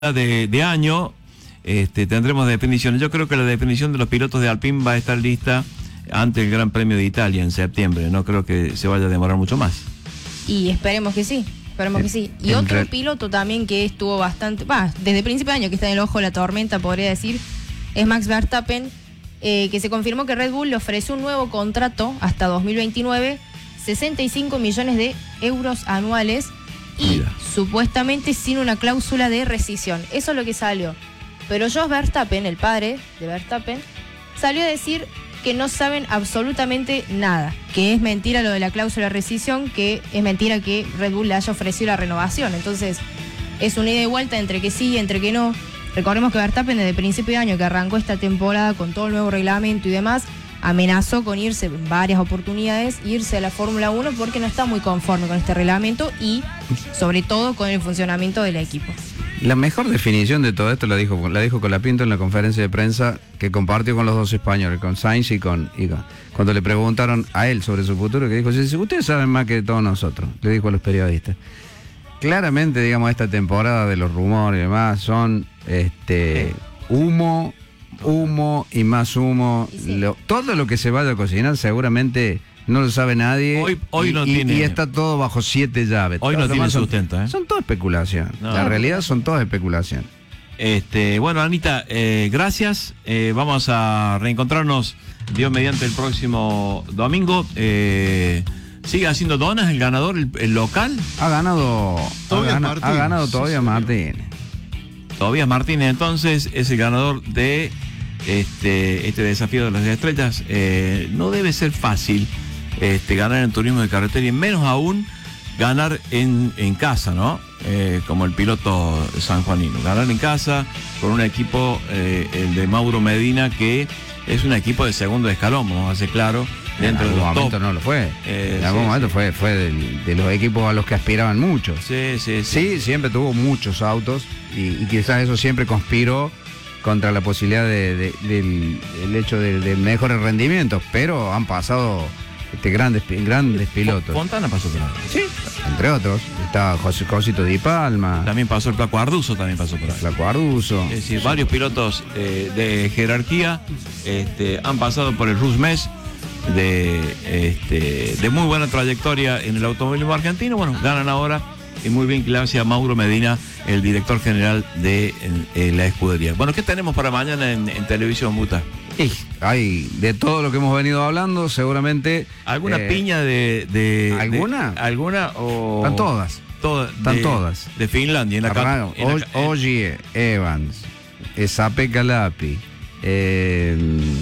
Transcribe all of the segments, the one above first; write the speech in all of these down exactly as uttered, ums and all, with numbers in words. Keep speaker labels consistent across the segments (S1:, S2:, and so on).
S1: De, de año este, tendremos definiciones. Yo creo que la definición de los pilotos de Alpine va a estar lista ante el Gran Premio de Italia en septiembre. No creo que se vaya a demorar mucho más.
S2: Y esperemos que sí, esperemos
S1: en,
S2: que sí. Y otro re... piloto también que estuvo bastante, va, desde el principio de año que está en el ojo de la tormenta, podría decir, es Max Verstappen, eh, que se confirmó que Red Bull le ofreció un nuevo contrato hasta dos mil veintinueve, sesenta y cinco millones de euros anuales. Y Mira. supuestamente sin una cláusula de rescisión. Eso es lo que salió. Pero Jos Verstappen, el padre de Verstappen, salió a decir que no saben absolutamente nada. Que es mentira lo de la cláusula de rescisión, que es mentira que Red Bull le haya ofrecido la renovación. Entonces, es una ida y vuelta entre que sí y entre que no. Recordemos que Verstappen desde el principio de año que arrancó esta temporada con todo el nuevo reglamento y demás, amenazó con irse en varias oportunidades, irse a la Fórmula uno porque no está muy conforme con este reglamento y sobre todo con el funcionamiento del equipo.
S3: La mejor definición de todo esto la dijo, la dijo Colapinto en la conferencia de prensa que compartió con los dos españoles, con Sainz y con, y con cuando le preguntaron a él sobre su futuro, que dijo, si ustedes saben más que todos nosotros, le dijo a los periodistas. Claramente, digamos, esta temporada de los rumores y demás son este humo, humo y más humo. Sí. Lo, todo lo que se vaya a cocinar seguramente no lo sabe nadie.
S1: Hoy, hoy
S3: y,
S1: no
S3: y,
S1: tiene.
S3: Y está todo bajo siete llaves.
S1: Hoy
S3: todo
S1: no tiene
S3: son,
S1: sustento, ¿eh?
S3: Son toda especulación. No. La realidad son todas especulación.
S1: Este, bueno, Anita, eh, gracias. Eh, vamos a reencontrarnos, Dios mediante, el próximo domingo. Eh, ¿Sigue haciendo donas el ganador, el, el local?
S3: Ha ganado. Ha, gana, ha ganado todavía sí, Martínez.
S1: Todavía Martínez, entonces, es el ganador de este, este desafío de las estrellas. Eh, no debe ser fácil este, ganar en turismo de carretera y menos aún ganar en, en casa, ¿no? Eh, como el piloto sanjuanino. Ganar en casa con un equipo, eh, el de Mauro Medina, que es un equipo de segundo escalón, vamos a ser claro. Dentro
S3: en algún
S1: de los
S3: momento
S1: top.
S3: no lo fue.
S1: Eh,
S3: en algún
S1: sí,
S3: momento
S1: sí.
S3: fue, fue de, de los equipos a los que aspiraban muchos.
S1: Sí, sí, sí.
S3: Sí, siempre tuvo muchos autos y, y quizás eso siempre conspiró contra la posibilidad de, de, del, del hecho de, de mejores rendimientos, pero han pasado este, grandes, grandes pilotos.
S1: Fontana pasó por ahí.
S3: Sí, entre otros. Estaba José Cosito Di Palma.
S1: También pasó el Flaco Arduzo, también pasó por ahí.
S3: Flaco Arduzo.
S1: Es decir, varios pilotos eh, de jerarquía este, han pasado por el Rusmes. De, este, de muy buena trayectoria en el automovilismo argentino. Bueno, ganan ahora y muy bien, gracias a Mauro Medina, el director general de en, en la escudería. Bueno, ¿qué tenemos para mañana en, en televisión, Muta?
S3: Y hay de todo lo que hemos venido hablando, seguramente.
S1: ¿Alguna
S3: eh,
S1: piña de, de
S3: ¿Alguna?
S1: De, ¿Alguna o...?
S3: Están todas.
S1: Todas.
S3: Están
S1: de,
S3: todas.
S1: De Finlandia. En la
S3: Arranco, en la, o, Ogier, Evans, Sape Calapi, eh,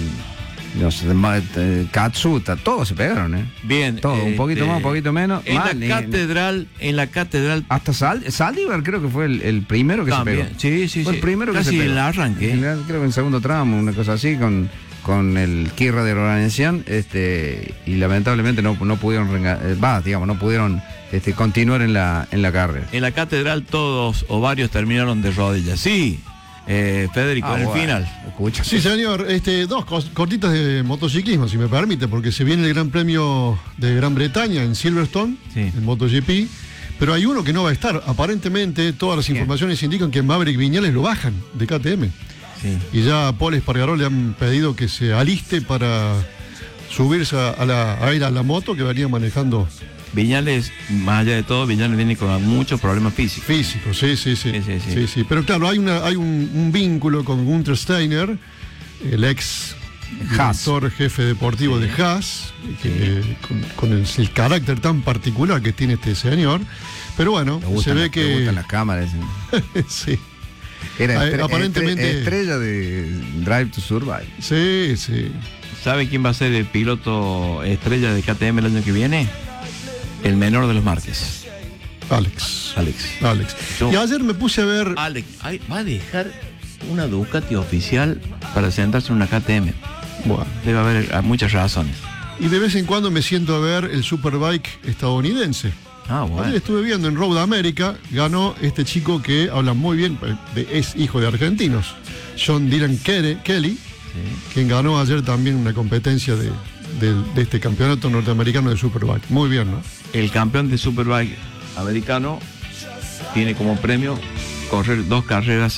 S3: no sé, Katsuta, todos se pegaron, ¿eh?
S1: Bien.
S3: Todo, este, un poquito más, un poquito menos.
S1: En
S3: mal,
S1: la catedral, en la catedral.
S3: Hasta Sal, Saldívar creo que fue el, el primero que
S1: también.
S3: se pegó.
S1: Sí, sí,
S3: fue
S1: sí.
S3: el primero
S1: Casi
S3: que se pegó.
S1: en el arranque.
S3: En, creo que en segundo tramo, una cosa así, con, con el Kirra de Organización, este, y lamentablemente no, no pudieron, va, digamos, no pudieron este, continuar en la, en la carrera.
S1: En la catedral todos o varios terminaron de rodillas. Sí. Eh, Federico,
S3: ah,
S1: en el
S3: bueno.
S1: final.
S4: Escucha. Sí, señor. Este, dos cortitas de motociclismo, si me permite, porque se viene el Gran Premio de Gran Bretaña en Silverstone, sí. en MotoGP, pero hay uno que no va a estar. Aparentemente, todas las informaciones Bien. indican que Maverick Viñales lo bajan de K T M. Sí. Y ya a Paul Espargaró le han pedido que se aliste para subirse a, la, a ir a la moto que venía manejando.
S1: Viñales, más allá de todo, Viñales viene con muchos problemas físicos.
S4: Físicos, sí, sí, sí.
S1: sí, sí, sí.
S4: sí, sí. Pero claro, hay, una, hay un, un vínculo con Gunther Steiner, el ex director jefe deportivo sí. de Haas, que, sí. con, con el, el carácter tan particular que tiene este señor. Pero bueno, se ve
S3: la,
S4: que...
S3: Me gustan las cámaras.
S4: sí.
S3: Era estre
S4: aparentemente
S3: estrella de Drive to Survive.
S4: Sí, sí.
S1: ¿Sabe quién va a ser el piloto estrella de K T M el año que viene? El menor de los Márquez.
S4: Alex.
S1: Alex.
S4: Alex. Yo, y ayer me puse a ver...
S1: Alex, ay, va a dejar una Ducati oficial para sentarse en una K T M. Bueno, debe haber muchas razones.
S4: Y de vez en cuando me siento a ver el Superbike estadounidense.
S1: Ah, bueno.
S4: Ayer estuve viendo en Road America, ganó este chico que habla muy bien, de, es hijo de argentinos, John Dylan Kelly, sí. quien ganó ayer también una competencia de... De, de este campeonato norteamericano de Superbike. Muy bien, ¿no?
S1: El campeón de Superbike americano tiene como premio correr dos carreras